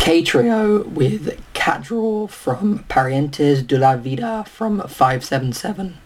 K-Trio with Cat Draw from Parientes de la Vida from 577.